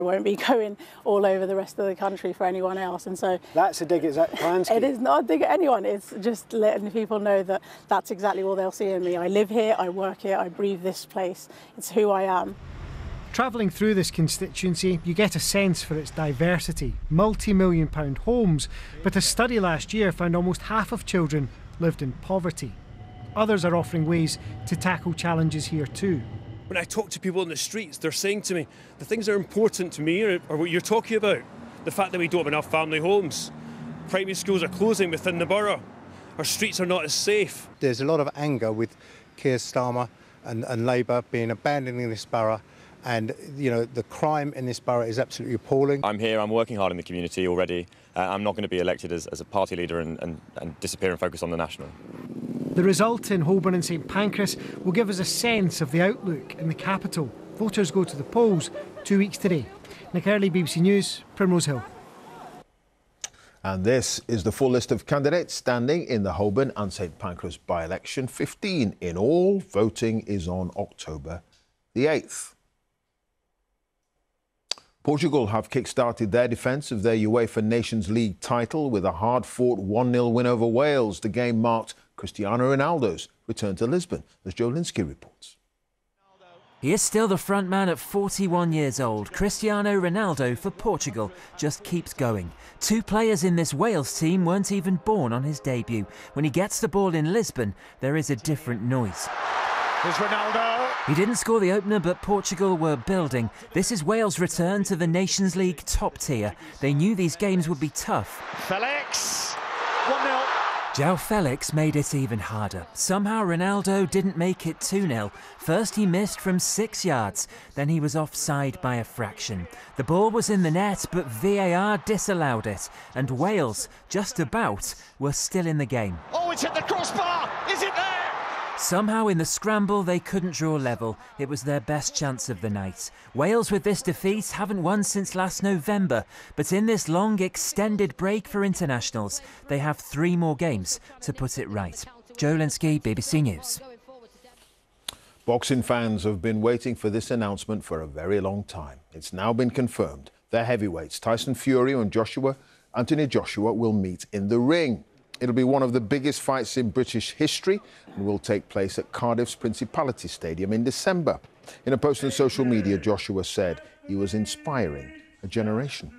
won't be going all over the rest of the country for anyone else, and so that's a dig at Zach Polanski. It is not a dig at anyone. It's just letting people know that that's exactly what they'll see in me. I live here, I work here, I breathe this place. It's who I am. Travelling through this constituency, you get a sense for its diversity. Multi-million-pound homes, but a study last year found almost half of children lived in poverty. Others are offering ways to tackle challenges here too. When I talk to people in the streets, they're saying to me, the things that are important to me are what you're talking about. The fact that we don't have enough family homes. Primary schools are closing within the borough. Our streets are not as safe. There's a lot of anger with Keir Starmer and Labour abandoning this borough. And, you know, the crime in this borough is absolutely appalling. I'm here, I'm working hard in the community already. I'm not going to be elected as a party leader and disappear and focus on the national. The result in Holborn and St Pancras will give us a sense of the outlook in the capital. Voters go to the polls 2 weeks today. Nick Early, BBC News, Primrose Hill. And this is the full list of candidates standing in the Holborn and St Pancras by-election. 15 in all. Voting is on October the 8th. Portugal have kick-started their defence of their UEFA Nations League title with a hard-fought 1-0 win over Wales. The game marked Cristiano Ronaldo's return to Lisbon, as Joe Linsky reports. He is still the front man at 41 years old. Cristiano Ronaldo for Portugal just keeps going. Two players in this Wales team weren't even born on his debut. When he gets the ball in Lisbon, there is a different noise. Here's Ronaldo. He didn't score the opener, but Portugal were building. This is Wales' return to the Nations League top tier. They knew these games would be tough. Felix, 1-0. João Felix made it even harder. Somehow Ronaldo didn't make it 2-0. First he missed from 6 yards, then he was offside by a fraction. The ball was in the net, but VAR disallowed it, and Wales, just about, were still in the game. Oh, it's hit the crossbar! Is it there? Somehow in the scramble they couldn't draw level. It was their best chance of the night. Wales with this defeat haven't won since last November, but in this long extended break for internationals they have 3 more games to put it right. Joe Linsky, BBC News. Boxing fans have been waiting for this announcement for a very long time. It's now been confirmed. Their heavyweights, Tyson Fury and Anthony Joshua, will meet in the ring. It'll be one of the biggest fights in British history and will take place at Cardiff's Principality Stadium in December. In a post on social media, Joshua said he was inspiring a generation.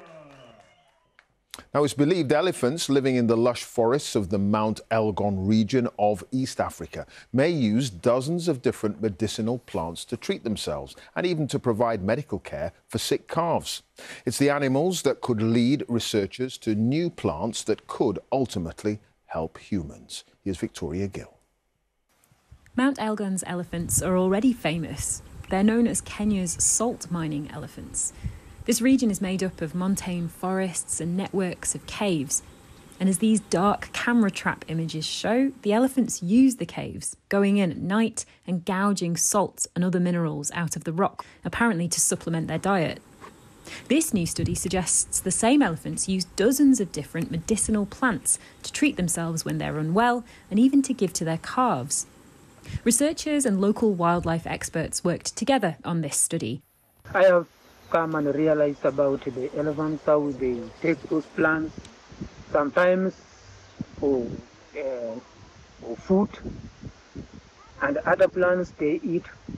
Now, it's believed elephants living in the lush forests of the Mount Elgon region of East Africa may use dozens of different medicinal plants to treat themselves and even to provide medical care for sick calves. It's the animals that could lead researchers to new plants that could ultimately help humans. Here's Victoria Gill. Mount Elgon's elephants are already famous. They're known as Kenya's salt mining elephants. This region is made up of montane forests and networks of caves. And as these dark camera trap images show, the elephants use the caves, going in at night and gouging salts and other minerals out of the rock, apparently to supplement their diet. This new study suggests the same elephants use dozens of different medicinal plants to treat themselves when they're unwell and even to give to their calves. Researchers and local wildlife experts worked together on this study. I have come and realized about the elephants, how they take those plants, sometimes for food, and other plants they eat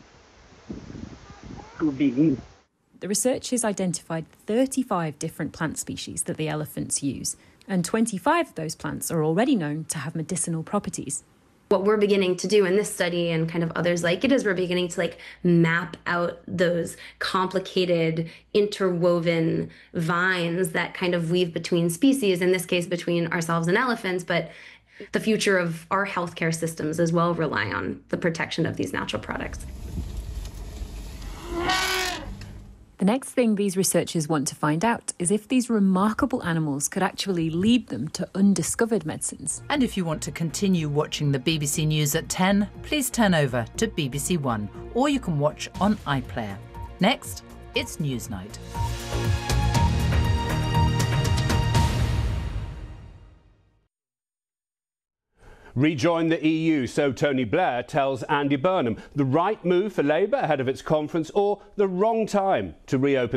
to be healed. The researchers identified 35 different plant species that the elephants use, and 25 of those plants are already known to have medicinal properties. What we're beginning to do in this study and kind of others like it is we're beginning to map out those complicated interwoven vines that kind of weave between species, in this case between ourselves and elephants, but the future of our healthcare systems as well rely on the protection of these natural products. The next thing these researchers want to find out is if these remarkable animals could actually lead them to undiscovered medicines. And if you want to continue watching the BBC News at 10, please turn over to BBC One, or you can watch on iPlayer. Next, it's Newsnight. Rejoin the EU, so Tony Blair tells Andy Burnham. The right move for Labour ahead of its conference, or the wrong time to reopen